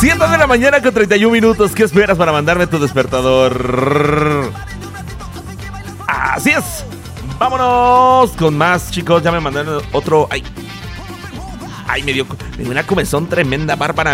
7 de la mañana con 31 minutos. ¿Qué esperas para mandarme tu despertador? Así es. Vámonos con más, chicos. Ya me mandaron otro. Ay, me dio una comezón tremenda, Bárbara.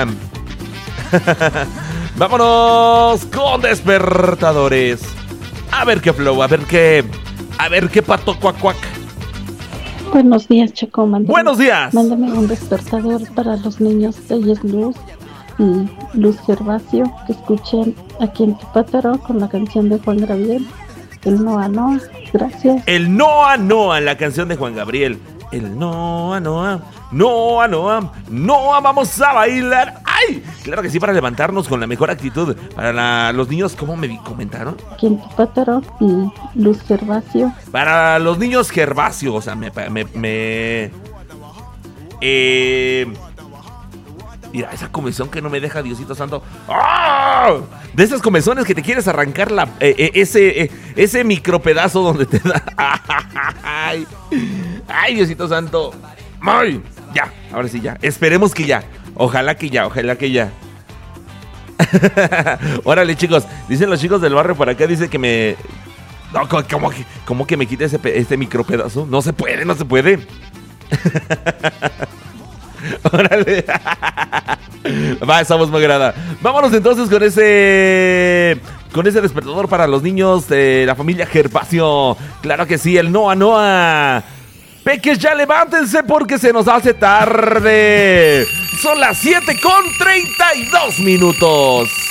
Vámonos con despertadores. A ver qué flow, a ver qué pato cuac cuac. Buenos días, Checo. Buenos días. Mándame un despertador para los niños Reyes Luz y Luz Gervasio que escuchen aquí en Quepátaro con la canción de Juan Gabriel, el Noa Noa. Gracias. El Noa Noa, la canción de Juan Gabriel. El Noa Noa, Noa Noa, Noa, vamos a bailar. ¡Ay! Claro que sí, para levantarnos con la mejor actitud. Para los niños, ¿cómo me comentaron? Aquí en Quepátaro y Luz Gervasio. Para los niños Gervasio, o sea, mira, esa comezón que no me deja Diosito Santo. ¡Ah! De esas comezones que te quieres arrancar ese micropedazo donde te da. ¡Ay, Diosito Santo! ¡Ay! Ya, ahora sí ya. Esperemos que ya. Ojalá que ya. Órale, chicos. Dicen los chicos del barrio por acá, dice que me... No, ¿cómo que me quite este micropedazo? No se puede. Órale. Va, estamos muy grada. Vámonos entonces con ese despertador para los niños de la familia Gervasio. Claro que sí, el Noa Noa. Peques, ya levántense porque se nos hace tarde. Son las 7:32 minutos.